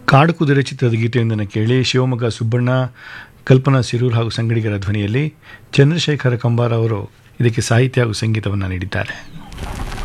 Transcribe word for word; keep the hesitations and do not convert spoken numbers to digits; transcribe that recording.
ಕಾಡು ಕುದುರೆ ಚಿತ್ರದ ಗೀತೆಯೊಂದನ್ನು ಕೇಳಿ. ಶಿವಮೊಗ್ಗ ಸುಬ್ಬಣ್ಣ, ಕಲ್ಪನಾ ಸಿರೂರ್ ಹಾಗೂ ಸಂಗಡಿಗರ ಧ್ವನಿಯಲ್ಲಿ ಚಂದ್ರಶೇಖರ ಕಂಬಾರ ಅವರು ಇದಕ್ಕೆ ಸಾಹಿತ್ಯ ಹಾಗೂ ಸಂಗೀತವನ್ನು ನೀಡಿದ್ದಾರೆ.